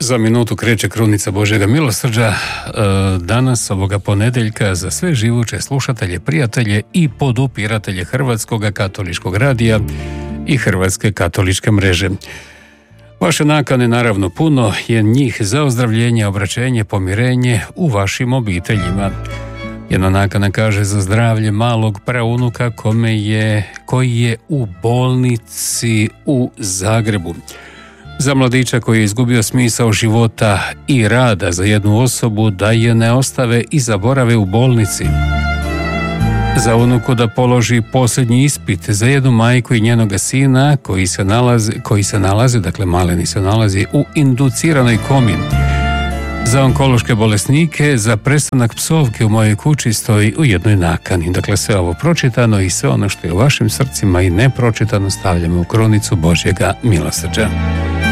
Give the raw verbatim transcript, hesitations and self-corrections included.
Za minutu kreće Krunica Božjega milosrđa. Danas, ovoga ponedeljka, za sve živuće slušatelje, prijatelje i podupiratelje Hrvatskog katoličkog radija i Hrvatske katoličke mreže. Vaše nakane, naravno puno, je njih za ozdravljenje, obraćenje, pomirenje u vašim obiteljima. Jedna nakana kaže za zdravlje malog praunuka kome je, koji je u bolnici u Zagrebu. Za mladića koji je izgubio smisao života i rada, za jednu osobu da je ne ostave i zaborave u bolnici. Za unuku da položi posljednji ispit, za jednu majku i njenoga sina koji se nalazi, koji se nalazi, dakle maleni se nalazi u induciranoj komi. Za onkološke bolesnike, za prestanak psovke u mojoj kući stoji u jednoj nakani. Dakle, sve ovo pročitano i sve ono što je u vašim srcima i nepročitano stavljamo u Krunicu Božjega milosrđa.